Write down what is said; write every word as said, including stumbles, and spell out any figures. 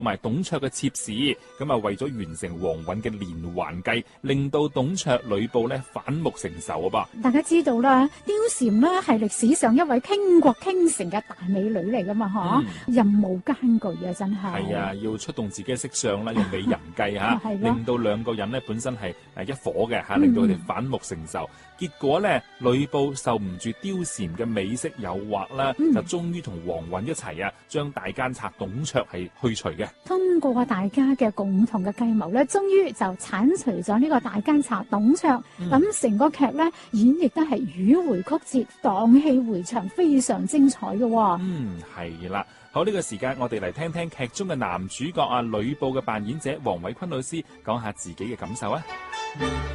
同埋董卓嘅妾侍，咁啊為咗完成王允嘅連環計，令到董卓、呂布咧反目成仇啊噃。 大家知道啦，貂蟬呢係歷史上一位傾國傾城嘅大美女嚟噶嘛，嗬、嗯，任務艱巨啊，真係。係啊，要出動自己嘅色相啦，用美人計吓，令到兩個人呢本身係誒一伙嘅吓，令到佢哋反目成仇。嗯、結果咧，呂布受唔住貂蟬嘅美色誘惑啦，嗯、就終於同王允一齊啊，將大奸賊董卓係去除嘅。 通過大家嘅共同嘅計謀咧，終於就鏟除咗呢個大奸賊董卓。咁成、嗯、個劇咧演繹得係迂回曲折、蕩氣迴腸，非常精彩嘅、哦。 嗯，係啦。好，呢、這個時間我哋嚟聽聽劇中嘅男主角啊，呂布嘅扮演者黃偉坤老師講下自己嘅感受啊。